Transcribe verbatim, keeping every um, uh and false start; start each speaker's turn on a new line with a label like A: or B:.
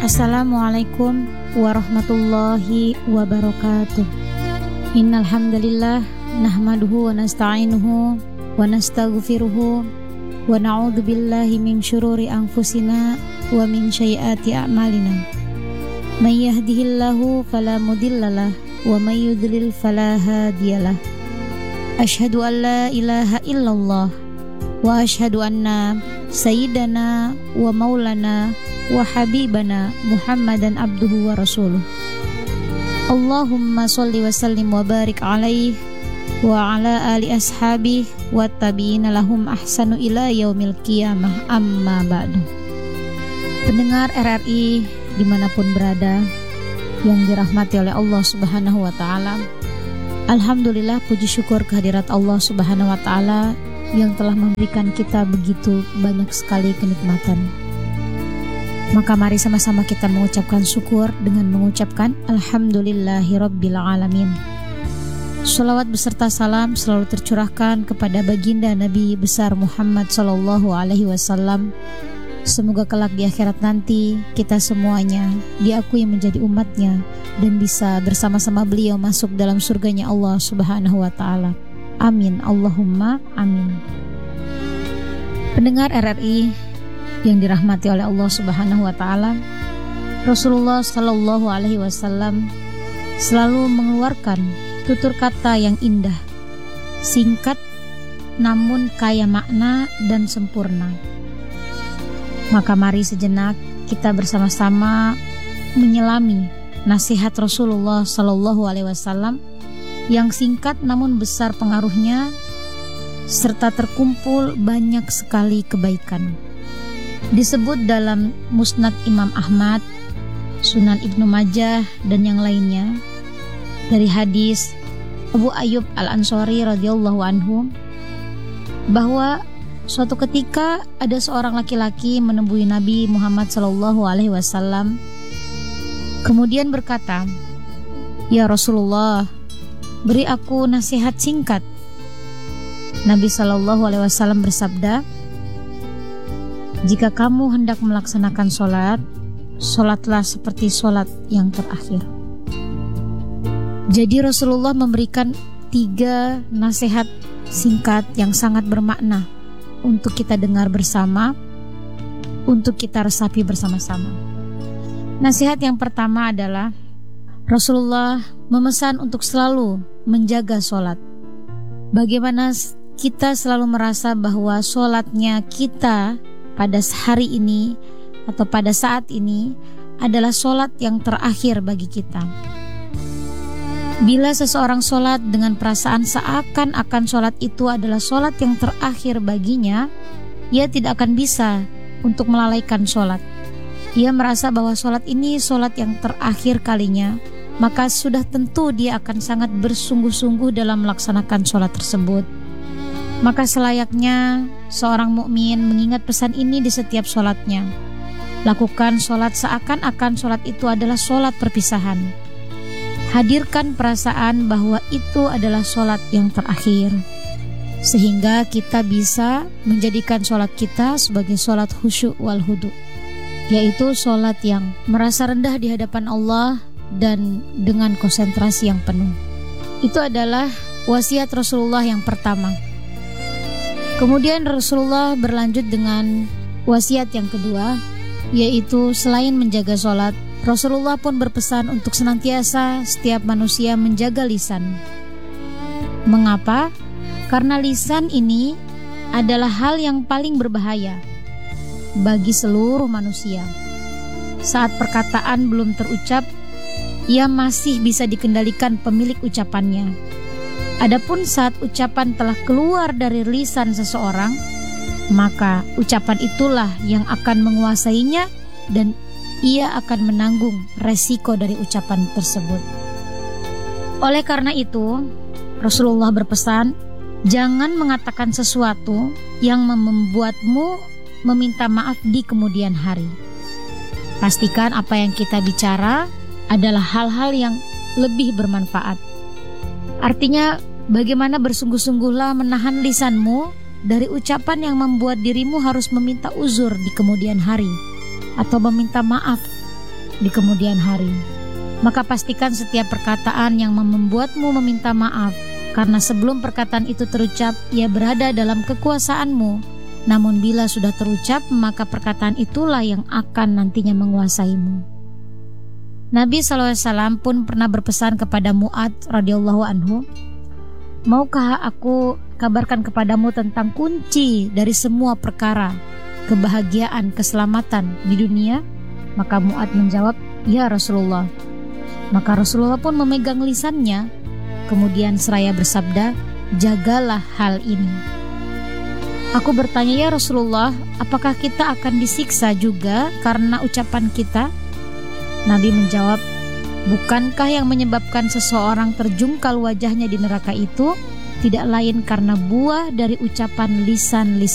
A: Assalamualaikum warahmatullahi wabarakatuh. Innal hamdalillah nahmaduhu wa nasta'inuhu wa nastaghfiruhu wa na'udzu billahi min syururi anfusina wa min sayyiati a'malina. May yahdihillahu fala mudhillalah wa may yudlil fala hadiyalah. Asyhadu an la ilaha illallah wa asyhadu anna sayyidana wa maulana wa habibana Muhammadan abduhu wa rasuluh. Allahumma sholli wa sallim wa barik alaihi wa ala ali ashabi wa tabi'ina lahum ahsanu ila yaumil qiyamah, amma ba'du. Pendengar R R I dimanapun berada yang dirahmati oleh Allah Subhanahu wa ta'ala, alhamdulillah, puji syukur kehadirat Allah Subhanahu wa ta'ala yang telah memberikan kita begitu banyak sekali kenikmatan. Maka mari sama-sama kita mengucapkan syukur dengan mengucapkan Alhamdulillahirabbil alamin. Shalawat beserta salam selalu tercurahkan kepada baginda Nabi besar Muhammad sallallahu alaihi wasallam. Semoga kelak di akhirat nanti kita semuanya diakui menjadi umatnya dan bisa bersama-sama beliau masuk dalam surganya Allah Subhanahu wa ta'ala. Amin, Allahumma amin. Pendengar R R I yang dirahmati oleh Allah Subhanahu wa ta'ala, Rasulullah sallallahu alaihi wasallam selalu mengeluarkan tutur kata yang indah, singkat namun kaya makna dan sempurna. Maka mari sejenak kita bersama-sama menyelami nasihat Rasulullah sallallahu alaihi wasallam yang singkat namun besar pengaruhnya serta terkumpul banyak sekali kebaikan. Disebut dalam Musnad Imam Ahmad, Sunan Ibnu Majah dan yang lainnya dari hadis Abu Ayyub Al-Ansari radhiyallahu anhu bahwa suatu ketika ada seorang laki-laki menemui Nabi Muhammad sallallahu alaihi wasallam kemudian berkata, "Ya Rasulullah, beri aku nasihat singkat." Nabi sallallahu alaihi wasallam bersabda, "Jika kamu hendak melaksanakan sholat, sholatlah seperti sholat yang terakhir." Jadi Rasulullah memberikan tiga nasihat singkat yang sangat bermakna untuk kita dengar bersama, untuk kita resapi bersama-sama. Nasihat yang pertama adalah Rasulullah memesan untuk selalu menjaga sholat. Bagaimana kita selalu merasa bahwa sholatnya kita pada hari ini atau pada saat ini adalah sholat yang terakhir bagi kita. Bila seseorang sholat dengan perasaan seakan-akan sholat itu adalah sholat yang terakhir baginya, ia tidak akan bisa untuk melalaikan sholat. Ia merasa bahwa sholat ini sholat yang terakhir kalinya, maka sudah tentu dia akan sangat bersungguh-sungguh dalam melaksanakan sholat tersebut. Maka selayaknya seorang mukmin mengingat pesan ini di setiap sholatnya. Lakukan sholat seakan-akan sholat itu adalah sholat perpisahan. Hadirkan perasaan bahwa itu adalah sholat yang terakhir, sehingga kita bisa menjadikan sholat kita sebagai sholat khusyuk wal hudu, yaitu sholat yang merasa rendah di hadapan Allah dan dengan konsentrasi yang penuh. Itu adalah wasiat Rasulullah yang pertama. Kemudian Rasulullah berlanjut dengan wasiat yang kedua, yaitu selain menjaga sholat, Rasulullah pun berpesan untuk senantiasa setiap manusia menjaga lisan. Mengapa? Karena lisan ini adalah hal yang paling berbahaya bagi seluruh manusia. Saat perkataan belum terucap, ia masih bisa dikendalikan pemilik ucapannya. Adapun saat ucapan telah keluar dari lisan seseorang, maka ucapan itulah yang akan menguasainya dan ia akan menanggung resiko dari ucapan tersebut. Oleh karena itu, Rasulullah berpesan, jangan mengatakan sesuatu yang membuatmu meminta maaf di kemudian hari. Pastikan apa yang kita bicara adalah hal-hal yang lebih bermanfaat. Artinya, bagaimana bersungguh-sungguhlah menahan lisanmu dari ucapan yang membuat dirimu harus meminta uzur di kemudian hari atau meminta maaf di kemudian hari. Maka pastikan setiap perkataan yang membuatmu meminta maaf, karena sebelum perkataan itu terucap, ia berada dalam kekuasaanmu. Namun bila sudah terucap, maka perkataan itulah yang akan nantinya menguasaimu. Nabi shallallahu alaihi wasallam pun pernah berpesan kepada Mu'ad radhiyallahu anhu, maukah aku kabarkan kepadamu tentang kunci dari semua perkara, kebahagiaan, keselamatan di dunia? Maka Mu'ad menjawab, ya Rasulullah. Maka Rasulullah pun memegang lisannya, kemudian seraya bersabda, jagalah hal ini. Aku bertanya, ya Rasulullah, apakah kita akan disiksa juga karena ucapan kita? Nabi menjawab, bukankah yang menyebabkan seseorang terjungkal wajahnya di neraka itu tidak lain karena buah dari ucapan lisan-lisan